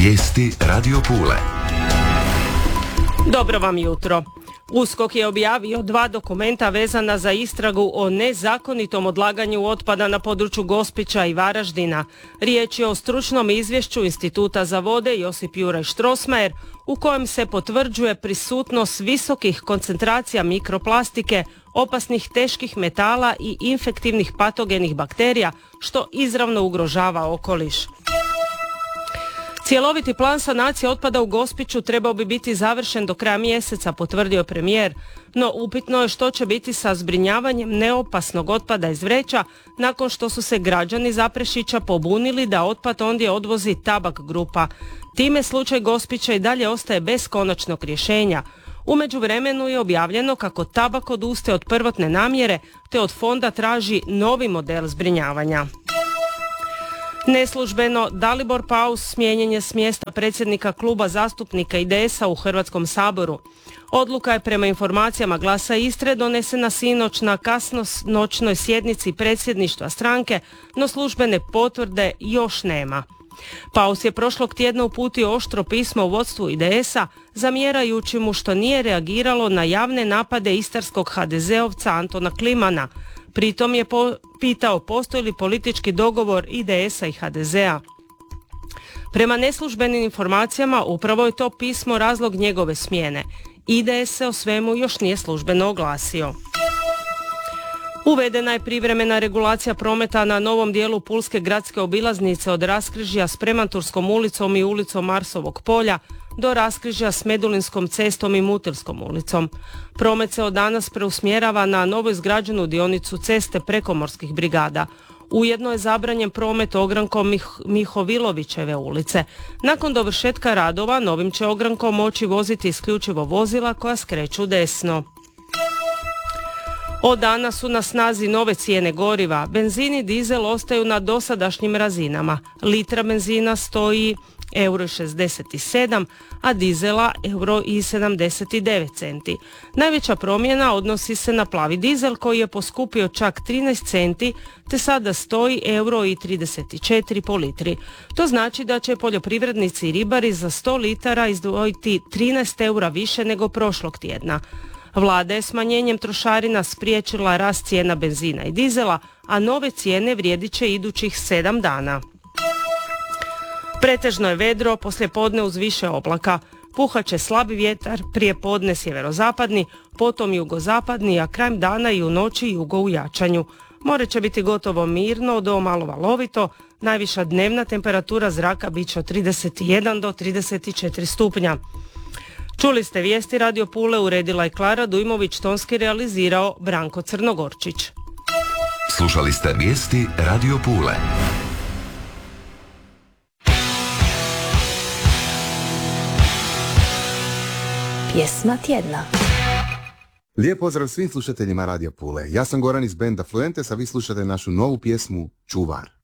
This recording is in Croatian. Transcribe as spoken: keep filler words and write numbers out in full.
Vijesti Radio Pule. Dobro vam jutro. USKOK je objavio dva dokumenta vezana za istragu o nezakonitom odlaganju otpada na području Gospića i Varaždina. Riječ je o stručnom izvješću Instituta za vode Josip Juraj Strossmayer u kojem se potvrđuje prisutnost visokih koncentracija mikroplastike, opasnih teških metala i infektivnih patogenih bakterija, što izravno ugrožava okoliš. Cjeloviti plan sanacije otpada u Gospiću trebao bi biti završen do kraja mjeseca, potvrdio je premijer, no upitno je što će biti sa zbrinjavanjem neopasnog otpada iz vreća nakon što su se građani Zaprešića pobunili da otpad ondje odvozi Tabak grupa. Time slučaj Gospića i dalje ostaje bez konačnog rješenja. U međuvremenu je objavljeno kako Tabak odustaje od prvotne namjere te od fonda traži novi model zbrinjavanja. Neslužbeno, Dalibor Paus smijenjen je s mjesta predsjednika kluba zastupnika I D S-a u Hrvatskom saboru. Odluka je prema informacijama Glasa Istre donesena sinoć na kasnonoćnoj sjednici predsjedništva stranke, no službene potvrde još nema. Paus je prošlog tjedna uputio oštro pismo u vodstvu I D S-a, zamjerajući mu što nije reagiralo na javne napade istarskog ha de zeovca Antona Klimana. Pritom je po, pitao postoji li politički dogovor I D S-a i ha de zea. Prema neslužbenim informacijama upravo je to pismo razlog njegove smjene. I D S se o svemu još nije službeno oglasio. Uvedena je privremena regulacija prometa na novom dijelu pulske gradske obilaznice od raskrižja s Premanturskom ulicom i ulicom Marsovog polja do raskrižja s Medulinskom cestom i Mutilskom ulicom. Promet se od danas preusmjerava na novo izgrađenu dionicu ceste prekomorskih brigada. Ujedno je zabranjen promet ogrankom Mih- Mihovilovićeve ulice. Nakon dovršetka radova novim će ogrankom moći voziti isključivo vozila koja skreću desno. Od dana su na snazi nove cijene goriva. Benzin i dizel ostaju na dosadašnjim razinama. Litra benzina stoji euro šezdeset sedam, a dizela euro sedamdeset devet centi. Najveća promjena odnosi se na plavi dizel koji je poskupio čak trinaest centi, te sada stoji euro trideset četiri po litri. To znači da će poljoprivrednici i ribari za sto litara izdvojiti trinaest eura više nego prošlog tjedna. Vlada je smanjenjem trošarina spriječila rast cijena benzina i dizela, a nove cijene vrijedit će idućih sedam dana. Pretežno je vedro, poslijepodne uz više oblaka. Puhat će slabi vjetar, prije podne sjeverozapadni, potom jugozapadni, a krajem dana i u noći jugo u jačanju. More će biti gotovo mirno do malo valovito, najviša dnevna temperatura zraka bit će od trideset jedan do trideset četiri stupnja. Čuli ste vijesti Radio Pule, uredila je Klara Dujmović, tonski realizirao Branko Crnogorčić. Slušali ste vijesti Radio Pule. Pjesma tjedna. Lijep pozdrav svim slušateljima Radio Pule. Ja sam Goran iz benda Fluentes, a vi slušate našu novu pjesmu Čuvar.